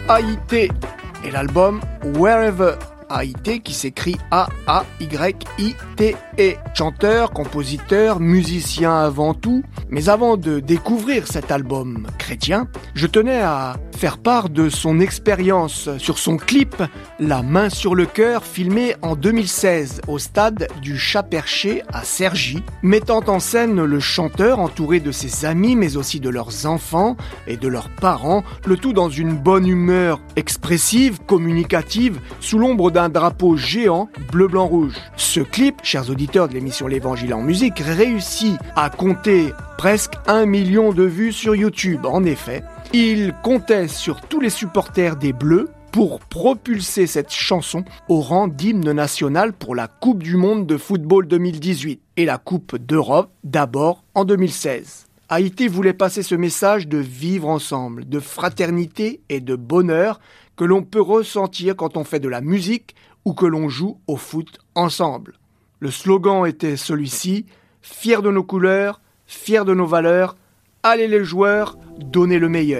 AIT et l'album Wherever. AIT qui s'écrit A-A-Y-I-T-E. Chanteur, compositeur, musicien avant tout. Mais avant de découvrir cet album chrétien, je tenais à faire part de son expérience sur son clip La main sur le cœur, filmé en 2016 au stade du Chat-Perché à Cergy, mettant en scène le chanteur entouré de ses amis mais aussi de leurs enfants et de leurs parents, le tout dans une bonne humeur expressive, communicative, sous l'ombre d'un drapeau géant bleu-blanc-rouge. Ce clip, chers auditeurs de l'émission L'Évangile en musique, réussit à compter presque 1 million de vues sur YouTube. En effet, il comptait sur tous les supporters des Bleus pour propulser cette chanson au rang d'hymne national pour la Coupe du Monde de football 2018 et la Coupe d'Europe d'abord en 2016. Haïti voulait passer ce message de vivre ensemble, de fraternité et de bonheur que l'on peut ressentir quand on fait de la musique ou que l'on joue au foot ensemble. Le slogan était celui-ci, « Fiers de nos couleurs, fiers de nos valeurs, allez les joueurs, donnez le meilleur ».